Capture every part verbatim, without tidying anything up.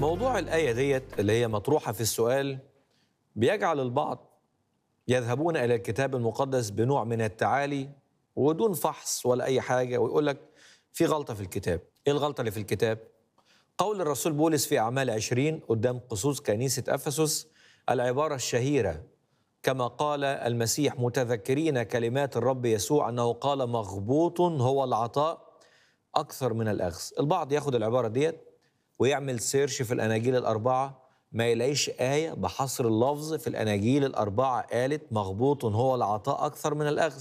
موضوع الآية ديت اللي هي مطروحة في السؤال بيجعل البعض يذهبون إلى الكتاب المقدس بنوع من التعالي ودون فحص ولا أي حاجة، ويقول لك في غلطة في الكتاب. إيه الغلطة اللي في الكتاب؟ قول الرسول بولس في أعمال عشرين قدام قصوص كنيسة أفسس العبارة الشهيرة: كما قال المسيح متذكرين كلمات الرب يسوع أنه قال مغبوط هو العطاء أكثر من الأخذ. البعض ياخد العبارة ديت ويعمل سيرش في الأناجيل الأربعة، ما يلاقيش آية بحصر اللفظ في الأناجيل الأربعة قالت مغبوط هو العطاء أكثر من الأخذ.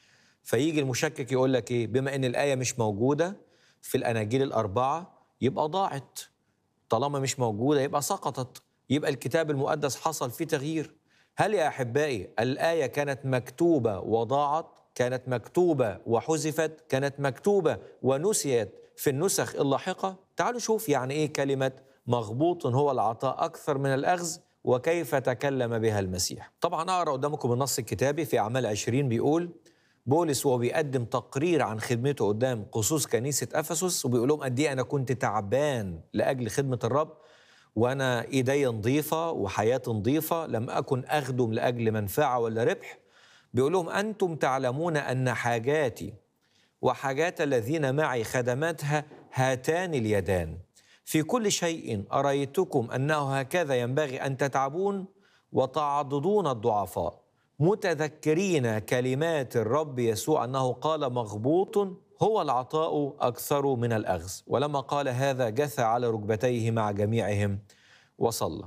فيجي المشكك يقول لك إيه؟ بما إن الآية مش موجودة في الأناجيل الأربعة يبقى ضاعت، طالما مش موجودة يبقى سقطت، يبقى الكتاب المقدس حصل فيه تغيير. هل يا أحبائي الآية كانت مكتوبة وضاعت؟ كانت مكتوبة وحذفت؟ كانت مكتوبة ونسيت في النسخ اللاحقة؟ تعالوا شوف يعني إيه كلمة مغبوط هو العطاء أكثر من الأخذ وكيف تكلم بها المسيح. طبعا أقرأ قدامكم النص الكتابي في أعمال عشرين، بيقول بولس وهو بيقدم تقرير عن خدمته قدام قصوص كنيسة أفسس، وبيقول لهم قد إيه أنا كنت تعبان لأجل خدمة الرب، وأنا إيدي نظيفة وحياتي نظيفة، لم أكن أخدم لأجل منفعة ولا ربح. بيقول لهم أنتم تعلمون أن حاجاتي وحاجات الذين معي خدماتها هاتان اليدان. في كل شيء أريتكم أنه هكذا ينبغي أن تتعبون وتعضدون الضعفاء، متذكرين كلمات الرب يسوع أنه قال مغبوط هو العطاء أكثر من الأخذ. ولما قال هذا جثى على ركبتيه مع جميعهم وصلى.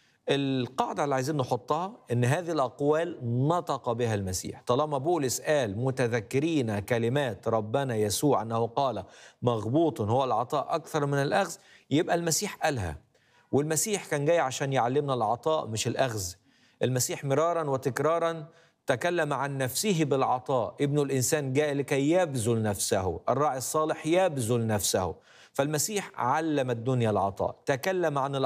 القاعدة اللي عايزين نحطها إن هذه الأقوال نطق بها المسيح. طالما بولس قال متذكرين كلمات ربنا يسوع أنه قال مغبوط هو العطاء أكثر من الأخذ، يبقى المسيح قالها. والمسيح كان جاي عشان يعلمنا العطاء مش الأخذ. المسيح مرارا وتكرارا تكلم عن نفسه بالعطاء. ابن الإنسان جاء لكي يبذل نفسه، الراعي الصالح يبذل نفسه. فالمسيح علم الدنيا العطاء، تكلم عن